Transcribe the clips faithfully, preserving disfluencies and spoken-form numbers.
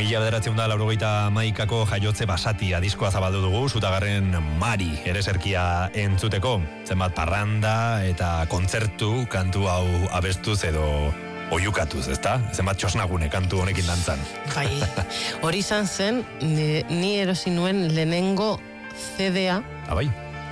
Mila bederatzen da laurogeita maikako jaiotze basatia diskoa zabaldu dugu, Zutagarren Mari ereserkia entzuteko. Zenbat parranda eta kontzertu kantu hau abestuz edo oiukatuz, ezta? Zenbat txosnagune kantu honekin dantzan. Bai, hori izan zen, ni, ni erosi nuen lehenengo C D-a Abai?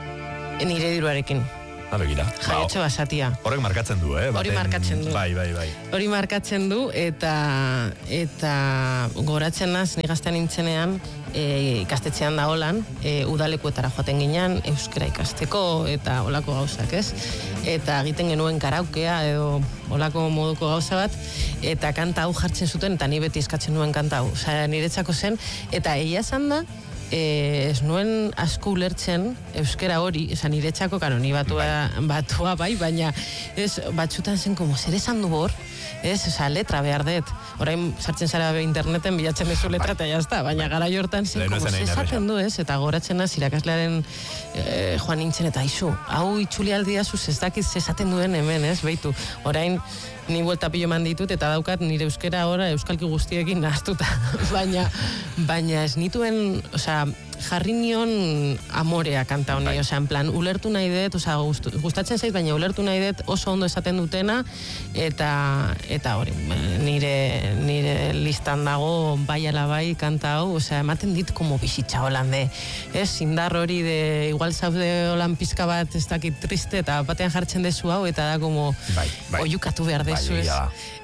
Nire diruarekin. Begira. Jaiotze basatia. Horrek markatzen du, eh? Hori markatzen du. Bai, bai, bai. Hori markatzen du, eta eta goratzen naz, ni gaztean nintzenean, e, ikastetxean da holan, e, udalekuetara joaten ginean, euskera ikasteko, eta olako gauzak, ez? Eta egiten genuen karaukea, edo olako moduko gauza bat, eta kanta hau jartzen zuten, eta ni beti eskatzen nuen kanta hau. Osea, niretzako zen, eta egia esan da, E, ez nuen asko ulertzen euskera hori, esan niretzako, karo, ni batua, bai. batua bai, baina ez, batzutan zen, como, zer esan du hor, ez, oza, letra behar dut, orain sartzen zara interneten bilatzen duzu letra eta jazta, baina gara jortan zen, como, zer esaten du, ez, eta goratzen az, irakaslearen eh, joan nintzen, eta izu, hau itxulialdia zuz ez dakit esaten duen hemen, ez, behitu, orain, ni buelta pilo eman ditut, eta daukat nire euskera ora euskalki guztiekin nahaztuta, baina, baina ez nituen, osea, jarri nion amorea kanta honi, osea, en plan, ulertu nahi dut, osea, gustatzen zait, baina ulertu nahi dut oso ondo esaten dutena, eta, eta hori, nire, nire listan dago, bai ala bai, kanta hau, osea, ematen dit como bizitza holan de, ez, indar hori de, igual zaude holan pizka bat, ez dakit triste, eta batean jartzen dezu hau, eta da como, bai, bai, oiukatu behar dezu, ez.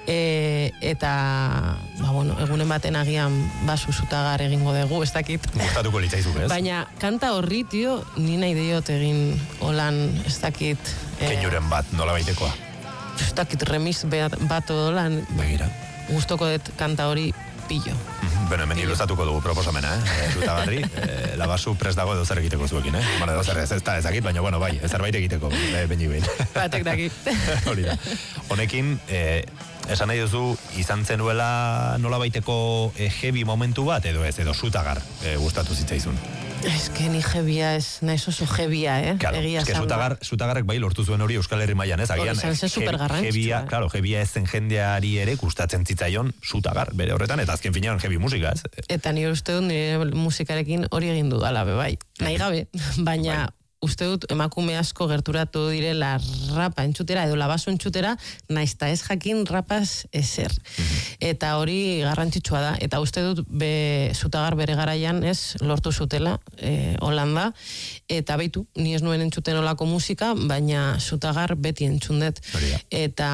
E, eta, ba, bueno, egunen baten agian basu Zutagar egingo dugu, ez dakit. Gustatuko litzaizu, ez? Baina, kanta horri, tio, ni nahi diot egin holan, ez dakit. Keinuren bat, nola baitekoa? Ez dakit, remis bat holan. Begira. Gustoko dut kanta hori pillo. Bueno, hemen ilustatuko dugu proposamena, eh? Zutagarri, eh, labasu prest dago edo zer egiteko zuekin, eh? Bueno, edo zer ez, ez da ezakit, baina, bueno, bai, ez zerbait egiteko, eh, behin behin. Batek daki. Hori da. Honekin, eh, esan nahi duzu, izan zenuela nola baiteko eh, heavy momentu bat, edo ez, edo Zutagar eh, gustatu zitzaizun. Ez que ni jebia ez, naiz oso jebia, eh? Claro, egia es que Zutagar, Zutagarrek bai lortu zuen hori Euskal Herri mailan, ez? Agian, hori zen super jebia, claro, jebia ezen jendeari ere gustatzen zitzaion Zutagar bere horretan, eta azken finean heavy musika, ez? Eta ni uste dut nire musikarekin hori egin dudala, be bai. Nahi gabe, baina bai. Uste dut emakume asko gerturatu direla rapa entzutera edo labaso entzutera, naizta ez jakin rapaz ezer. Mm-hmm. Eta hori garrantzitsua da. Eta uste dut be, Zutagar bere garaian ez lortu zutela e, Holanda. Eta beitu, ni ez nuen entzuten olako musika, baina Zutagar beti entzundet. Eta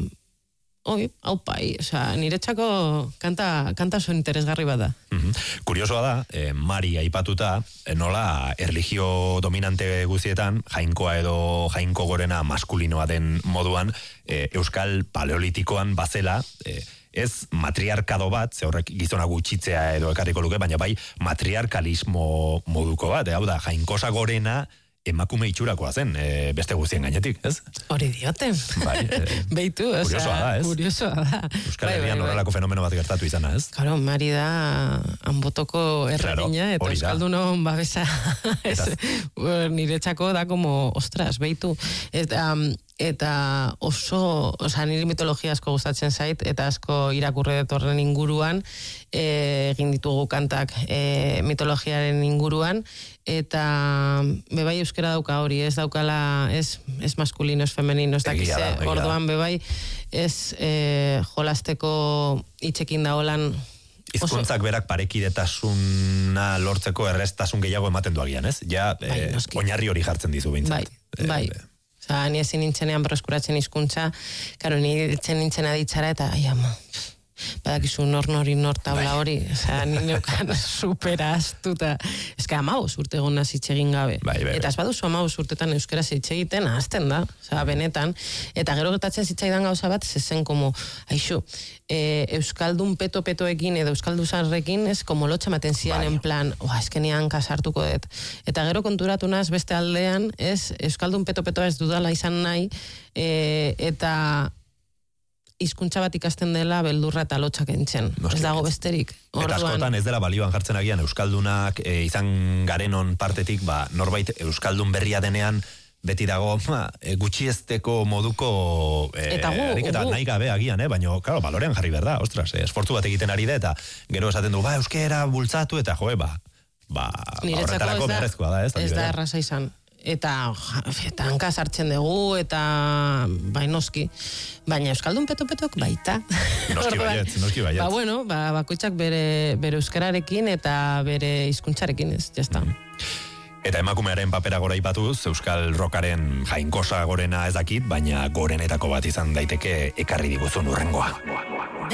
oi, hau pai, osea, niretzako kanta, kanta oso interesgarri bada. Mm-hmm. Kuriosoa da, eh, Mari aipatuta, eh, nola erlijio dominante guztietan, jainkoa edo jainko gorena maskulinoa den moduan, eh, Euskal Paleolitikoan bazela, eh, ez matriarkado bat, ze horrek gizona gutxitzea edo ekarriko luke, baina bai matriarkalismo moduko bat, eh, hau da, jainkosa gorena, emakume itxurakoa zen, e, beste guztien gainetik, ez? Hori dioten. Bai, e, beitu, oza. Kuriosoa da, ez? Kuriosoa da. Euskal Herrian bai, horrelako bai. Fenomeno bat gertatu izana, ez? Karo, Mari da hanbotoko erregina, claro, eta Euskaldunon babesa, ez, niretzako da como, ostras, beitu. Eta, eta oso, oza, niri mitologia asko gustatzen zait, eta asko irakurre dut horren inguruan, e, egin ditugu kantak e, mitologiaren inguruan, eta bebai euskera dauka hori, ez daukala, ez, ez maskulino, ez femenino, ez dakize, orduan bebai, ez e, jolasteko hitzekin da holan. Hizkuntzak berak parekidetasuna lortzeko errestasun gehiago ematen du agian, ez? Ja, bai, eh, oinarri hori jartzen dizu behintzat. Bai, bai. Eh, Osa, ni ezin nintzenean proskuratzen hizkuntza, karo, ni ditzen nintzen aditzara, eta, ai ama, badakizu nor nori nor tabla hori, oza, ni neukan supera astuta, ez que amauz urte gona zitxegin gabe, bai, bai, eta ez baduzu amauz urtetan euskera zitxegiten, ahazten da, oza, benetan, eta gero gertatzen zitzaidan gauza bat, zezen como, aixu, e, euskaldun peto-petoekin edo euskalduzarrekin, ez, como lotxa maten zian, bai. En plan, oa, ez que nian kasartuko dut, eta gero konturatu naz beste aldean, ez, euskaldun peto-petoa ez dudala izan nahi, e, eta hizkuntza bat ikasten dela beldurra eta lotxak entzen. Ez dago besterik. Eta askotan ez dela balioan jartzen agian Euskaldunak e, izan garenon partetik, ba, norbait Euskaldun berria denean beti dago ma, e, gutxiesteko moduko e, Eta gu- ariketa gu- nahi gabe agian, eh? Baina, claro, balorean jarri behar da, ostras, eh, esfortzu bat egiten ari da, eta gero esaten du, ba, euskera bultzatu, eta joe, ba, ba, Niretzako horretarako ez da- beharrezkoa da, ez? Ez da erraza izan. Eta, ja, eta hanka sartzen dugu, eta bai noski. Baina Euskaldun peto-petok baita. Noski Orduan, baietz, noski baietz. Ba, bueno, ba, bakoitzak bere, bere euskararekin eta bere hizkuntzarekin, ez, jazta. Eta emakumearen papera gora ipatuz, euskal rockaren jainkosa gorena ez dakit, baina gorenetako bat izan daiteke ekarri diguzun urrengoa.